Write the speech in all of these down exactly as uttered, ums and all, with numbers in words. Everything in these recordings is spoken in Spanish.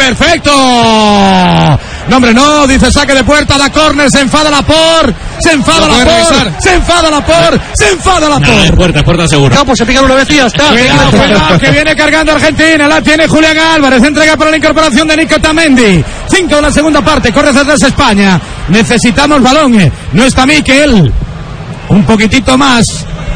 perfecto. No, hombre, no, dice saque de puerta, da córner, se enfada la por, se enfada la por, se enfada la por, se enfada la por. No, puerta, puerta seguro. Campo, se pican una vez y ya está. Cuidado, cuidado, que viene cargando Argentina, la tiene Julián Álvarez, entrega para la incorporación de Nico Otamendi. Cinco de la segunda parte, corre hacia atrás España. Necesitamos balón, no está Mikel. Un poquitito más.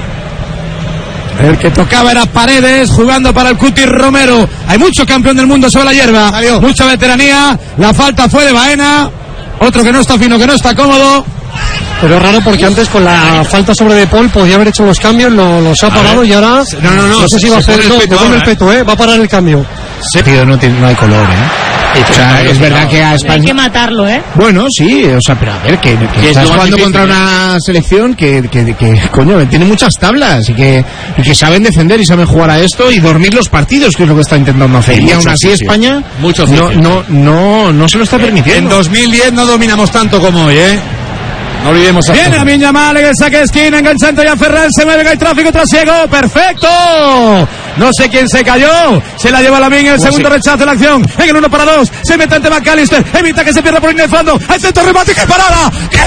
El que tocaba era Paredes, jugando para el Cuti Romero. Hay mucho campeón del mundo sobre la hierba. Adiós. Mucha veteranía. La falta fue de Baena. Otro que no está fino, que no está cómodo. Pero es raro porque antes con la falta sobre De Paul podía haber hecho los cambios, lo, los ha parado y ahora no, no, no, no sé si va a hacer no, con el peto, ¿eh? Va a parar el cambio. Sí, tío, no, tiene, no hay color, ¿eh? O sea, es verdad que a España... Hay que matarlo, ¿eh? Bueno, sí, o sea, pero a ver, que, que, que estás jugando difícil, contra una selección que, que, que, coño, tiene muchas tablas y que, y que saben defender y saben jugar a esto y dormir los partidos, que es lo que está intentando hacer. Y aún así España mucho no, no, no, no se lo está permitiendo. En dos mil diez no dominamos tanto como hoy, ¿eh? No olvidemos. Viene a Miña Mal en el saque de esquina, enganchando ya Ferran, se mueve, hay tráfico trasiego, perfecto. No sé quién se cayó, se la lleva la Min en el pues segundo sí. rechazo de la acción, en el uno para dos, se mete ante McAllister, evita que se pierda por línea de fondo, al centro remate, ¡qué parada! ¡Qué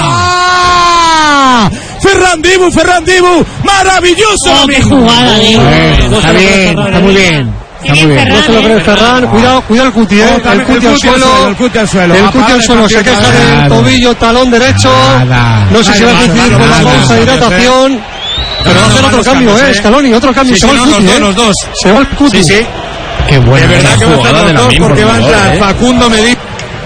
parada! Ferran Dibu, Ferran Dibu, maravilloso. Oh, qué jugada, Dibu. Eh, está bien, está muy bien. Está muy bien. No se lo cree Ferran, cuidado, cuidado el Cuti, ¿eh? Oh, el Cuti al suelo, el Cuti al suelo, el Cuti al suelo, se queja del tobillo, talón derecho, no sé si va a coincidir con la pausa de hidratación, pero va a hacer otro cambio, ¿eh? Scaloni, otro cambio, se va el Cuti, ¿eh? Los dos, se va el Cuti. Sí, sí. Qué buena. De verdad que va a estar los dos porque va a entrar Facundo Medina.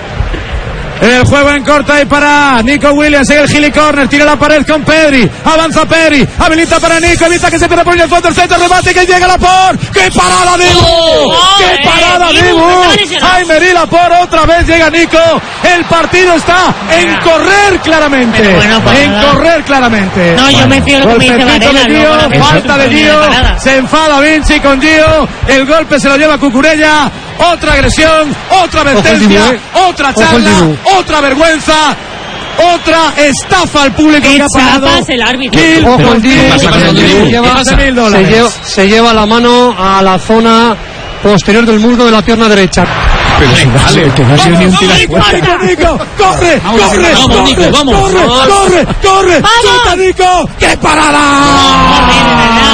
El juego en corta y para Nico Williams en el Gili Corner, tira la pared con Pedri, avanza Pedri, habilita para Nico, evita que se pierda por el fondo, el centro, remate, que llega la por, ¡qué parada Dibu! Oh, ¡Qué eh, parada Dibu! Dibu! ¡Ay, Meri la por, otra vez llega Nico! El partido está en correr claramente, bueno, pues en nada. correr claramente. No, yo me fío lo que me dice Varela. de Gio, falta de Gio, se enfada Vinci con Gio, el golpe se lo lleva Cucurella, otra agresión, otra advertencia, otra charla, otra vergüenza, otra estafa al público que ha pagado. El árbitro. Kill, Ojo el Dibu, se lleva, se, lleva, se lleva la mano a la zona posterior del muslo de la pierna derecha. Pero si no, vale, que no ha sido ni un tirafuerza. Nico, corre, corre, vamos, Nico, vamos, corre, corre, corre, ¡chuta, Nico! ¡Qué parada!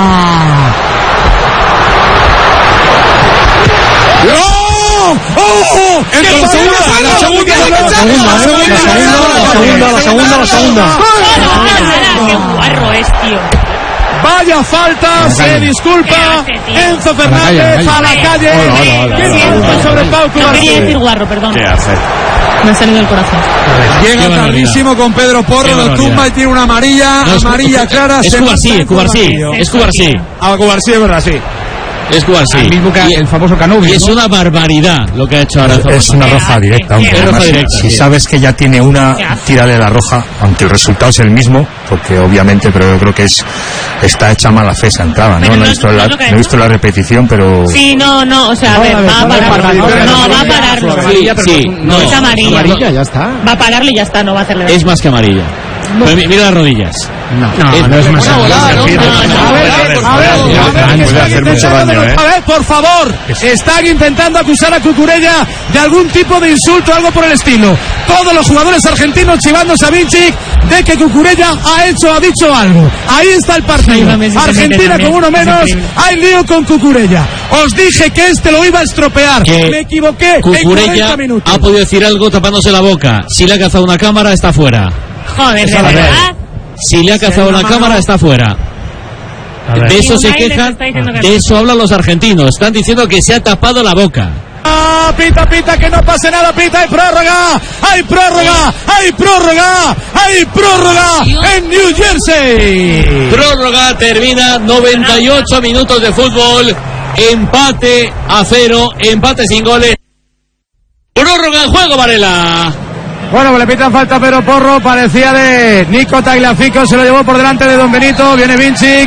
¡Oh! ¡Oh! ¡Qué la segunda, la segunda, la segunda, la segunda, la segunda. ¡Qué guarro es, tío! Vaya falta, se disculpa Enzo Fernández a la calle. ¿Qué sobre Pau Cubarsí? No quería decir guarro, perdón. ¿Qué hace? Me ha salido del corazón. Llega tardísimo con Pedro Porro, lo tumba y tiene una amarilla, no, es, amarilla clara. Es Cubarsí, es Cubarsí, es Cubarsí. A Cubarsí es verdad, sí. Es Cubarsí. El mismo que y, el famoso Canubi. Y es ¿no? una barbaridad lo que ha hecho ahora. Es una roja directa. Aunque es roja directa, si sí. sabes que ya tiene una, tírale la roja, aunque el resultado es el mismo, porque obviamente, pero yo creo que es está hecha mala fe esa entrada, ¿no? No, no, he visto la, no he visto la repetición, pero... Sí, no, no, o sea, a ver, va a pararlo. No, va a pararlo. Sí, sí, no. Es amarilla. Amarilla, ya está. Va a pararlo y ya está, no va a hacerle daño. Es más que amarilla. No. Pero mira las rodillas. No, no, es, no es más. A ver, a ver, puede hacer mucho daño, ¿eh? A ver, por favor, están intentando acusar a Cucurella de algún tipo de insulto, algo por el estilo. Todos los jugadores argentinos chivándose a Vinci de que Cucurella ha hecho, ha dicho algo. Ahí está el partido. Argentina con uno menos, hay lío con Cucurella. Os dije que este lo iba a estropear. Me equivoqué. Cucurella ha podido decir algo tapándose la boca. Si le ha cazado una cámara, está fuera. Joder, de verdad. Si le ha cazado una cámara, está fuera. De eso se quejan, de eso hablan los argentinos. Están diciendo que se ha tapado la boca. Ah, pita, pita, que no pase nada, pita, hay prórroga, hay prórroga, hay prórroga, hay prórroga en New Jersey. Prórroga, termina, noventa y ocho minutos de fútbol, empate a cero, empate sin goles. Prórroga en juego, Varela. Bueno, pues le pitan falta a Pedro Porro, parecía de Nico Tagliafico, se lo llevó por delante de Don Benito, viene Vinci.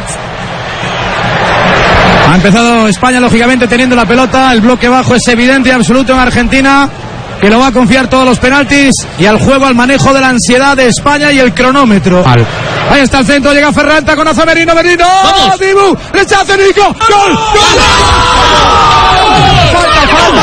Ha empezado España, lógicamente, teniendo la pelota, el bloque bajo es evidente y absoluto en Argentina, que lo va a confiar todos los penaltis y al juego, al manejo de la ansiedad de España y el cronómetro. Al. Ahí está el centro, llega Ferran, con Aza Merino, Merino, Dibu, rechace Nico, ¡gol! ¡Gol! ¡Gol! ¡Falta, falta!